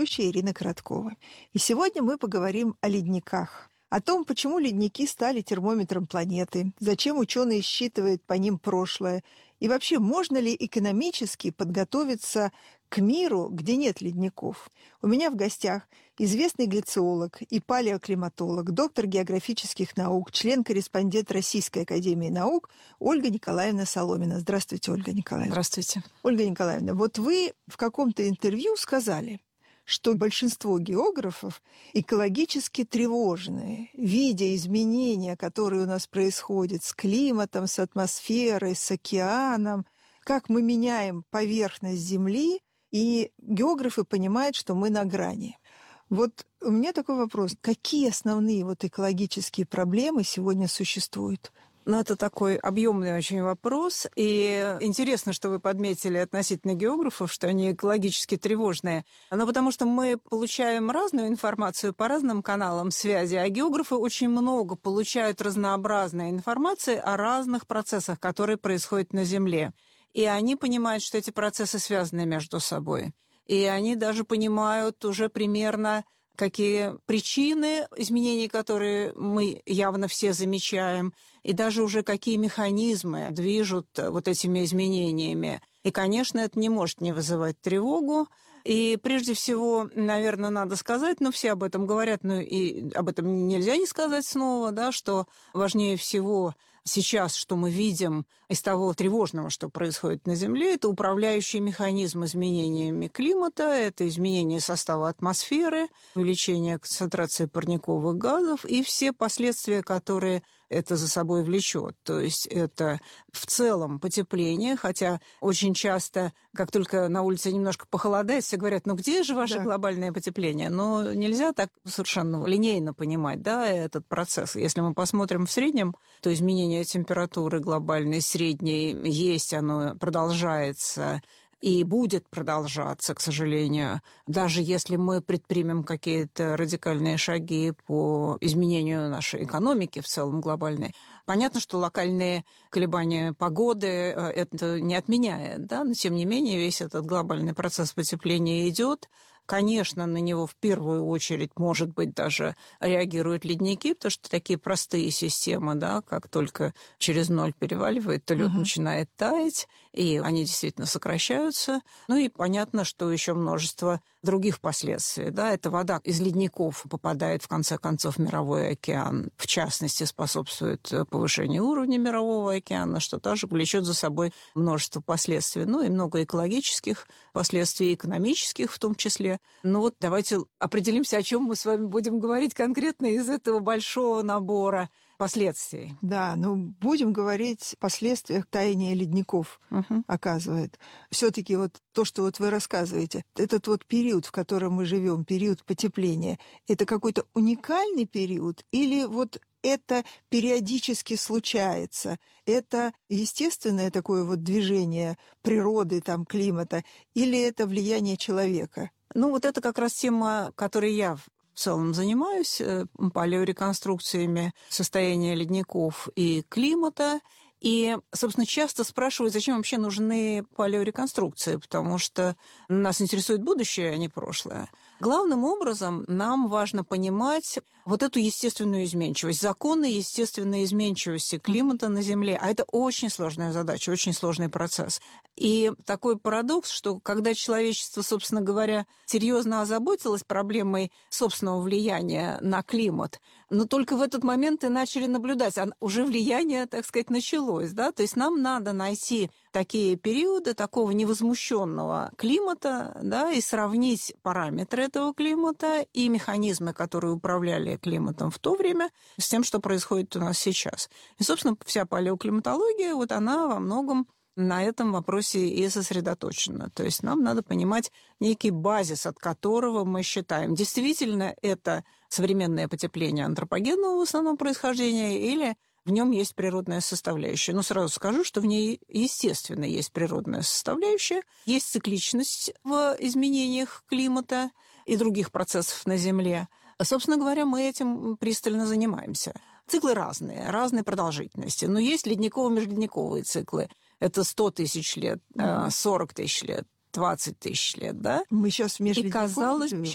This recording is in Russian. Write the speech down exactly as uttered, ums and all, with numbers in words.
ведущая Ирина Короткова. И сегодня мы поговорим о ледниках. О том, почему ледники стали термометром планеты, зачем ученые считывают по ним прошлое, и вообще, можно ли экономически подготовиться к миру, где нет ледников. У меня в гостях известный глициолог и палеоклиматолог, доктор географических наук, член-корреспондент Российской академии наук Ольга Николаевна Соломина. Здравствуйте, Ольга Николаевна. Здравствуйте. Ольга Николаевна, вот вы в каком-то интервью сказали, что большинство географов экологически тревожные, видя изменения, которые у нас происходят с климатом, с атмосферой, с океаном, как мы меняем поверхность Земли, и географы понимают, что мы на грани. Вот у меня такой вопрос. Какие основные вот экологические проблемы сегодня существуют? Ну, это такой объемный очень вопрос. И интересно, что вы подметили относительно географов, что они экологически тревожные. Но потому что мы получаем разную информацию по разным каналам связи, а географы очень много получают разнообразной информации о разных процессах, которые происходят на Земле. И они понимают, что эти процессы связаны между собой. И они даже понимают уже примерно, какие причины изменений, которые мы явно все замечаем, и даже уже какие механизмы движут вот этими изменениями. И, конечно, это не может не вызывать тревогу. И прежде всего, наверное, надо сказать, ну, все об этом говорят, но и об этом нельзя не сказать снова, да, что важнее всего сейчас, что мы видим из того тревожного, что происходит на Земле, это управляющий механизм изменениями климата, это изменение состава атмосферы, увеличение концентрации парниковых газов и все последствия, которые это за собой влечет. То есть это в целом потепление, хотя очень часто, как только на улице немножко похолодает, все говорят, ну где же ваше да. глобальное потепление? Но нельзя так совершенно линейно понимать, да, этот процесс. Если мы посмотрим в среднем, то изменение температуры глобальной, средней есть, оно продолжается и будет продолжаться, к сожалению, даже если мы предпримем какие-то радикальные шаги по изменению нашей экономики в целом глобальной. Понятно, что локальные колебания погоды это не отменяет, да? Но тем не менее весь этот глобальный процесс потепления идет. Конечно, на него в первую очередь, может быть, даже реагируют ледники, потому что такие простые системы, да, как только через ноль переваливает, то лед uh-huh. начинает таять, и они действительно сокращаются. Ну и понятно, что еще множество других последствий. Да, эта вода из ледников попадает, в конце концов, в мировой океан. В частности, способствует повышению уровня мирового океана, что также влечет за собой множество последствий. Ну и много экологических последствий, экономических в том числе. Ну вот давайте определимся, о чем мы с вами будем говорить конкретно из этого большого набора последствий. Да, ну будем говорить о последствиях таяния ледников, uh-huh. оказывает. Все-таки вот то, что вот вы рассказываете, этот вот период, в котором мы живем, период потепления, это какой-то уникальный период или вот это периодически случается? Это естественное такое вот движение природы, там, климата, или это влияние человека? Ну, вот это как раз тема, которой я в целом занимаюсь, палеореконструкциями состояния ледников и климата. И, собственно, часто спрашивают, зачем вообще нужны палеореконструкции, потому что нас интересует будущее, а не прошлое. Главным образом нам важно понимать вот эту естественную изменчивость, законы естественной изменчивости климата на Земле. А это очень сложная задача, очень сложный процесс. И такой парадокс, что когда человечество, собственно говоря, серьезно озаботилось проблемой собственного влияния на климат, но только в этот момент и начали наблюдать, а уже влияние, так сказать, началось. Да? То есть нам надо найти такие периоды такого невозмущенного климата, да, и сравнить параметры этого климата и механизмы, которые управляли климатом в то время, с тем, что происходит у нас сейчас. И, собственно, вся палеоклиматология, вот она во многом на этом вопросе и сосредоточена. То есть нам надо понимать некий базис, от которого мы считаем, действительно это современное потепление антропогенного в основном происхождения или в нем есть природная составляющая. Но сразу скажу, что в ней, естественно, есть природная составляющая, есть цикличность в изменениях климата и других процессов на Земле. Собственно говоря, мы этим пристально занимаемся. Циклы разные, разной продолжительности. Но есть ледниково-межледниковые циклы. Это сто тысяч лет, сорок тысяч лет, двадцать тысяч лет, да? Мы сейчас в межледниковом И казалось, живем.